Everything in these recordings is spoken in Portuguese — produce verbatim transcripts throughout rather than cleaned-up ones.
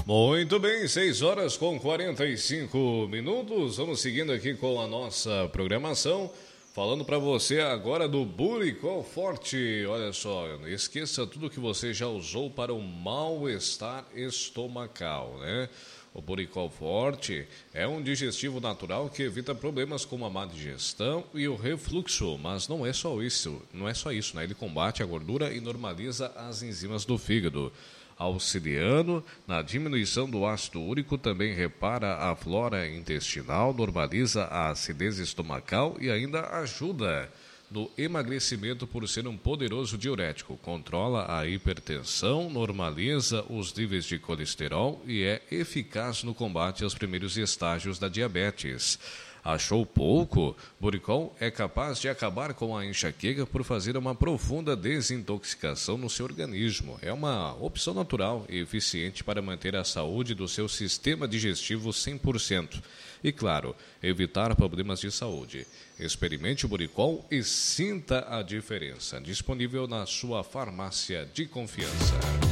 Muito bem, seis horas com quarenta e cinco minutos. Vamos seguindo aqui com a nossa programação. Falando para você agora do Buricol Forte. Olha só, não esqueça tudo que você já usou para o mal-estar estomacal, né? O Buricol Forte é um digestivo natural que evita problemas como a má digestão e o refluxo, mas não é só isso, não é só isso, né? Ele combate a gordura e normaliza as enzimas do fígado. Auxiliando na diminuição do ácido úrico, também repara a flora intestinal, normaliza a acidez estomacal e ainda ajuda no emagrecimento por ser um poderoso diurético. Controla a hipertensão, normaliza os níveis de colesterol e é eficaz no combate aos primeiros estágios da diabetes. Achou pouco? Buricol é capaz de acabar com a enxaqueca por fazer uma profunda desintoxicação no seu organismo. É uma opção natural e eficiente para manter a saúde do seu sistema digestivo cem por cento. E, claro, evitar problemas de saúde. Experimente o Buricol e sinta a diferença. Disponível na sua farmácia de confiança.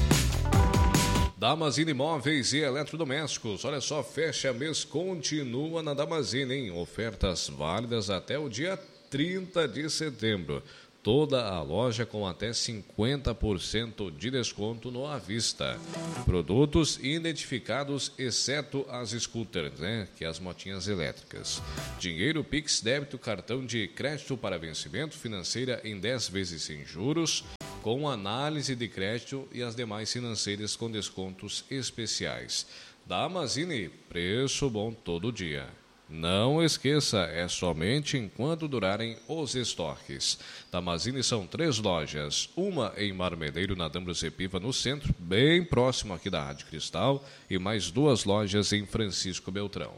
Damazine Móveis e Eletrodomésticos. Olha só, fecha mês, continua na Damazine, hein? Ofertas válidas até o dia trinta de setembro. Toda a loja com até cinquenta por cento de desconto no à vista. Produtos identificados, exceto as scooters, né? Que é as motinhas elétricas. Dinheiro, Pix, débito, cartão de crédito para vencimento, financeira em dez vezes sem juros, com análise de crédito e as demais financeiras com descontos especiais. Da Amazine, preço bom todo dia. Não esqueça, é somente enquanto durarem os estoques. Da Amazine são três lojas, uma em Marmeleiro, na D'Ambrosio Piva, no centro, bem próximo aqui da Rádio Cristal, e mais duas lojas em Francisco Beltrão.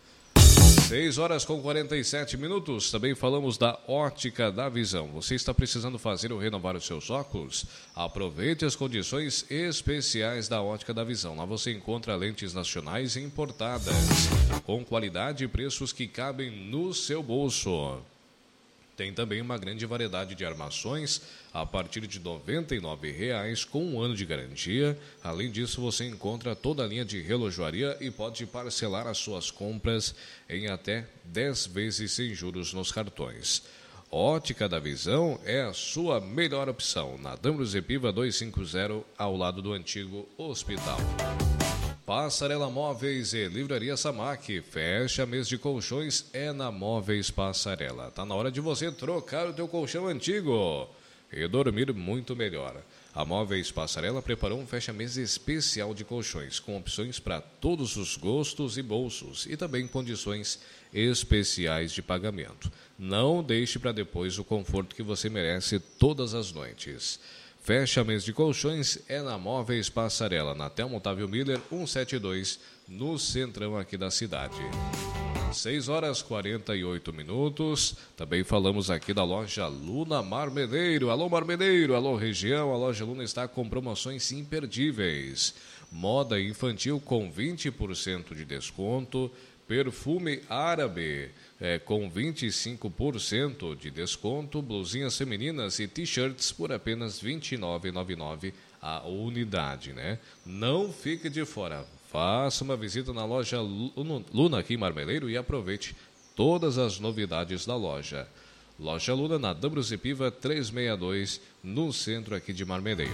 seis horas com quarenta e sete minutos, também falamos da Ótica da Visão. Você está precisando fazer ou renovar os seus óculos? Aproveite as condições especiais da Ótica da Visão. Lá você encontra lentes nacionais e importadas, com qualidade e preços que cabem no seu bolso. Tem também uma grande variedade de armações a partir de noventa e nove reais com um ano de garantia. Além disso, você encontra toda a linha de relojoaria e pode parcelar as suas compras em até dez vezes sem juros nos cartões. Ótica da Visão é a sua melhor opção, na D'Ambrosio Piva duzentos e cinquenta, ao lado do antigo hospital. Passarela Móveis e Livraria Samac. Fecha mês de colchões é na Móveis Passarela. Tá na hora de você trocar o teu colchão antigo e dormir muito melhor. A Móveis Passarela preparou um fecha-mês especial de colchões, com opções para todos os gostos e bolsos e também condições especiais de pagamento. Não deixe para depois o conforto que você merece todas as noites. Fecha mês de colchões é na Móveis Passarela, na Telmo Otávio Miller cento e setenta e dois, no centrão aqui da cidade. seis horas e quarenta e oito minutos. Também falamos aqui da loja Luna Marmeleiro. Alô Marmeleiro, alô região, a loja Luna está com promoções imperdíveis. Moda infantil com vinte por cento de desconto. Perfume árabe é, com vinte e cinco por cento de desconto, blusinhas femininas e t-shirts por apenas vinte e nove reais e noventa e nove centavos a unidade, né? Não fique de fora. Faça uma visita na loja Luna aqui em Marmeleiro e aproveite todas as novidades da loja. Loja Luna na D'Ambrosio Piva trezentos e sessenta e dois, no centro aqui de Marmeleiro.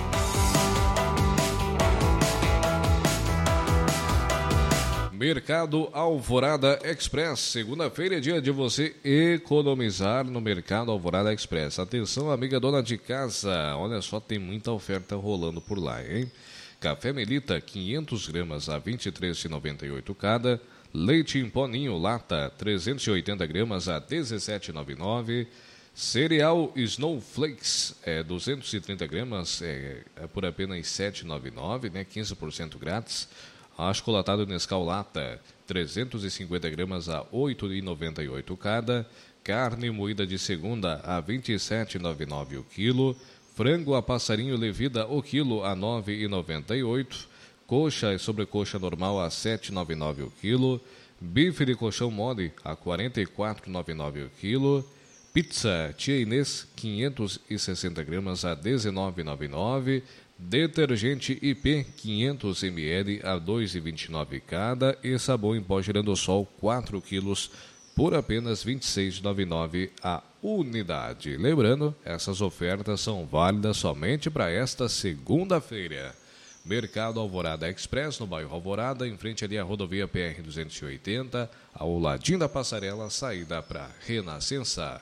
Mercado Alvorada Express. Segunda-feira é dia de você economizar no Mercado Alvorada Express. Atenção, amiga dona de casa. Olha só, tem muita oferta rolando por lá, hein? Café Melita, quinhentas gramas a vinte e três reais e noventa e oito centavos cada. Leite em pó Ninho lata, trezentas e oitenta gramas a dezessete reais e noventa e nove centavos. Cereal Snowflakes, é, duzentas e trinta gramas, é, é por apenas sete reais e noventa e nove centavos, né? quinze por cento grátis. Achocolatado Nescau lata, trezentas e cinquenta gramas a oito reais e noventa e oito centavos cada. Carne moída de segunda a vinte e sete reais e noventa e nove centavos o quilo. Frango a passarinho levida o quilo a nove reais e noventa e oito centavos. Coxa e sobrecoxa normal a sete reais e noventa e nove centavos o quilo. Bife de colchão mole a quarenta e quatro reais e noventa e nove centavos o quilo. Pizza Tia Inês, quinhentas e sessenta gramas a dezenove reais e noventa e nove centavos. Detergente I P quinhentos mililitros a dois reais e vinte e nove centavos cada e sabão em pó Girassol quatro quilos por apenas vinte e seis reais e noventa e nove centavos a unidade. Lembrando, essas ofertas são válidas somente para esta segunda-feira. Mercado Alvorada Express, no bairro Alvorada, em frente ali à rodovia P R duzentos e oitenta, ao ladinho da passarela, saída para Renascença.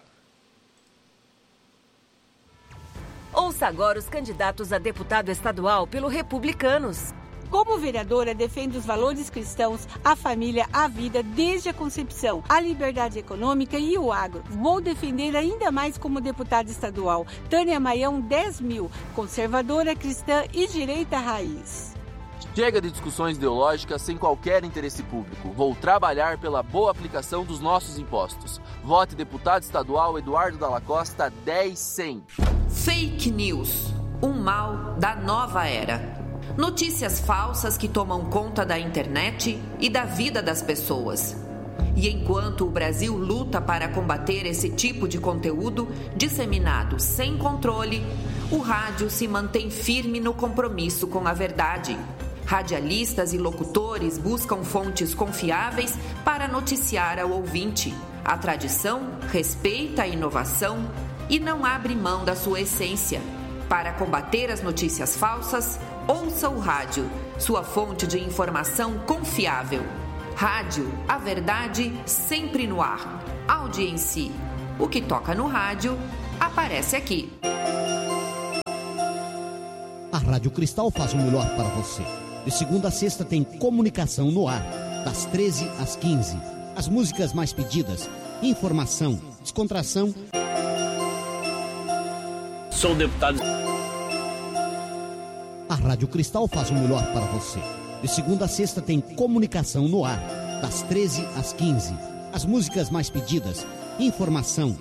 Ouça agora os candidatos a deputado estadual pelo Republicanos. Como vereadora, defendo os valores cristãos, a família, a vida, desde a concepção, a liberdade econômica e o agro. Vou defender ainda mais como deputada estadual. Tânia Maião, dez mil, conservadora, cristã e direita raiz. Chega de discussões ideológicas sem qualquer interesse público. Vou trabalhar pela boa aplicação dos nossos impostos. Vote deputado estadual Eduardo Dalla Costa, dez cem. Fake news, um mal da nova era. Notícias falsas que tomam conta da internet e da vida das pessoas. E enquanto o Brasil luta para combater esse tipo de conteúdo disseminado sem controle, o rádio se mantém firme no compromisso com a verdade. Radialistas e locutores buscam fontes confiáveis para noticiar ao ouvinte. A tradição respeita a inovação e não abre mão da sua essência. Para combater as notícias falsas, ouça o rádio, sua fonte de informação confiável. Rádio, a verdade sempre no ar. Audiência. O que toca no rádio, aparece aqui. A Rádio Cristal faz o melhor para você. De segunda a sexta tem comunicação no ar, das treze às quinze. As músicas mais pedidas, informação, descontração. Sou deputado. A Rádio Cristal faz o melhor para você. De segunda a sexta tem comunicação no ar, das treze às quinze. As músicas mais pedidas, informação,